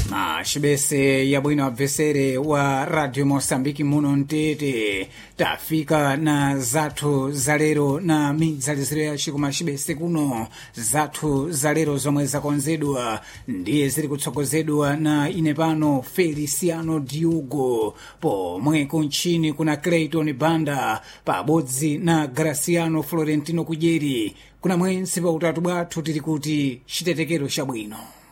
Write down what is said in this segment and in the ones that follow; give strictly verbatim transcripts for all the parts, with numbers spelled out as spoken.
Mashibese ya bwino abvesere wa Radio Mosambiki muno ntete tafika na zathu zalero na midzaliziro yace ku mashibese kuno zathu zalero zomwe zakonzedwa ndiye ziri kutsogozedwa na ine pano Feliciano Diogo pomwe kunchini kuna Clayton Banda pabodzi na Graciano Florentino Kujeri kuna mwensi pa utatu bwathu tili kuti chitetekero chabwino.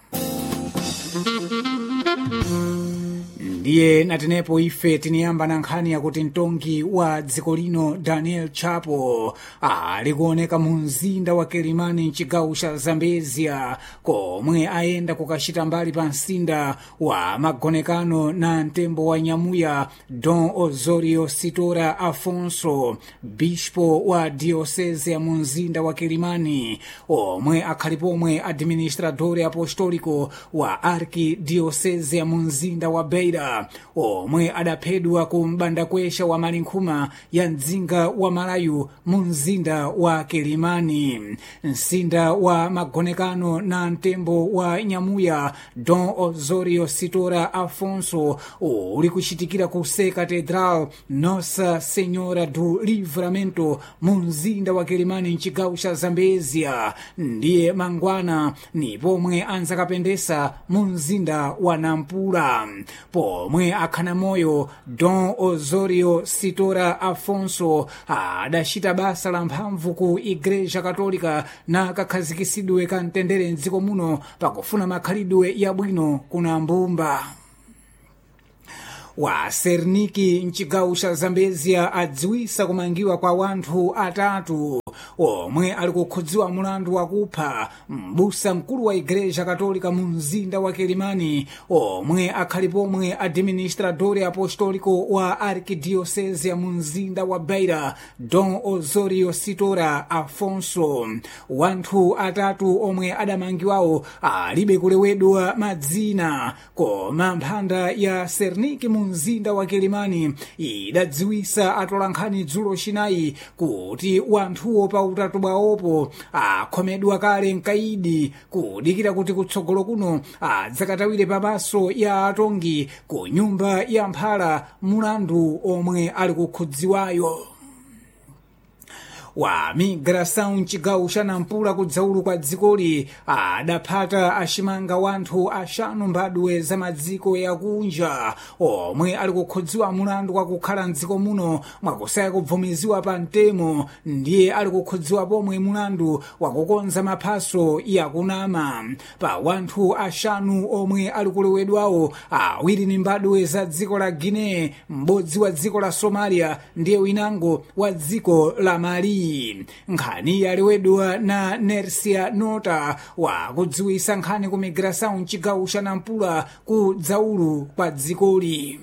Ndiye natenepo ife tiniyamba na nkhani yakuti mtongi wa dziko lino Daniel Chapo ali kuoneka mu mzinda wa Kilimani mchigawo cha Zambezia komwe ayenda kukachita mbali pa msinda wa magonekano na mtembo wa Nyamuya Don Osorio Sitora Afonso bispo wa diocese ya mu mzinda wa Kilimani omwe akhalipomwe administradore apostolico wa arkidiocese ya mu mzinda wa Beira omwe adaphedwa ku mbandakwesha wa malinkhuma ya mdzinga wa Malayu mu mzinda wa Kilimani. Msinda wa magonekano na mtembo wa Nyamuya Don Osorio Sitora Afonso uli kuchitikira ku Se Catedral Nossa Senhora do Livramento mu mzinda wa Kilimani mchigawo cha Zambezia ndiye mangwana ni pomwe anzakapendesa mu mzinda wa Nampula pomwe akhana moyo Don Osorio Sitora Afonso adachita basa la mphamvu ku Igreja Katolika na kakhazikisidwe ka mtendere mdziko muno pakufuna makhalidwe yabwino kuna mbumba wa Serniki mchigawo cha Zambezia adziwisa kumangiwa kwa wanthu atatu omwe ali kukhudziwa mulandu wakupha mbusa mkulu wa Igreja Katolika mu mzinda wa Kilimani omwe akhalipomwe administradore apostolico wa arkidiocese ya mu mzinda wa Beira Don Osorio Sitora Afonso. Wanthu atatu omwe adamangiwawo alibe kulewedwa madzina koma mphanda ya Serniki mu mzinda wa Kilimani idadziwisa atolankhani dzulo chinayi kuti wanthuwo pa utatu bwawopo akhomedwa kale mkaidi kudikira kuti kutsogolo kuno adzakatawire pamaso ya atongi ku nyumba ya mphala mulandu omwe ali kukhudziwayo. Wa migração mchigawo cha Nampula kudzaulu kwa dzikoli adaphata achimanga wanthu ashanu mbadwe za madziko yakunja omwe ali kukhudziwa mulandu wa kukhala mdziko muno mwakusaya kubvumiziwa pa mtemo ndiye ali kukhudziwa pomwe mulandu wakukonza maphaso yakunama. Pa wanthu ashanu omwe ali kulewedwawo awiri ni mbadwe za dziko la Guinea, m'bodzi wa dziko la Somalia ndiye winango wa dziko la Mali. Nkhani yalewedwa na Nersia Nota wa kudziwisa nkhani ku migração mchigawo cha Nampula ku dzaulu kwa dzikoli.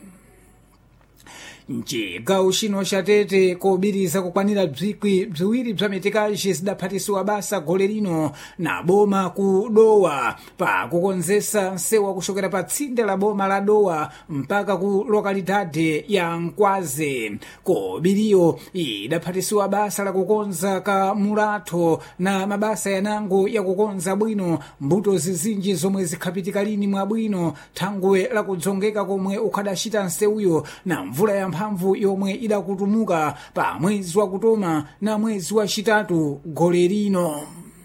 Mchigawo chino cha Tete kobiriza kukwanira bzikwi bziwiri bza metikaji zidaphatisiwa basa gole lino na boma ku Dowa pa kukonzesa nsewa kuchokera pa tsinde la boma la Dowa mpaka ku lokalidade ya Nkwaze. Kobiriyo idaphatisiwa basa la kukonza ka mulatho na mabasa yanango ya kukonza bwino mbuto zizinji zomwe zikhapitika lini mwa bwino thangwe la kudzongeka komwe ukhadachita nsewuyo na mvula ya mphamvu yomwe idakutumuka pa mwezi wa Kutoma na mwezi wa chitatu gole lino.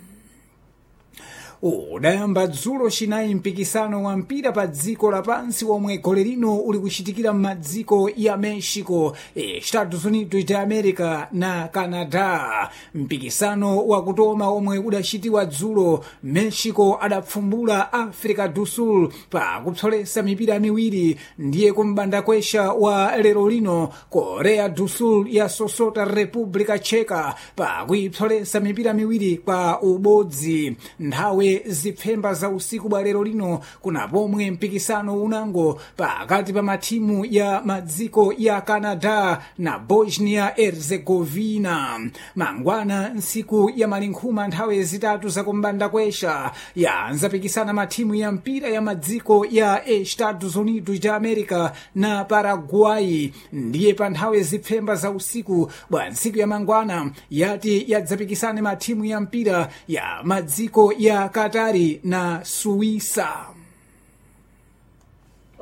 Udayamba dzulo chinayi mpikisano wa mpira pa dziko lapansi omwe gole lino uli kuchitikira m'madziko ya Mexico, Estados Unidos de America na Canada. Mpikisano wa Kutoma omwe udachitiwa dzulo Mexico adapfumbula Africa do Sul pa kupsolesa mipira miwiri ndiye kumbandakwesha wa lero lino Korea do Sul ya sosota Republika Cheka pa kuipsolesa mipira miwiri kwa ubodzi. Nthawe zipfemba za usiku bwa lero lino kuna pomwe mpikisano unango pakati pa matimu ya madziko ya Canada na Bosnia Herzegovina. Mangwana nsiku ya malinkhuma nthawe zitatu za kumbandakwesha yanzapikisana matimu ya mpira ya madziko ya Estados Unidos de America na Paraguay ndiye pa nthawe zipfemba za usiku bwa nsiku ya mangwana yati yadzapikisane matimu ya mpira ya madziko ya Katari na Suisa.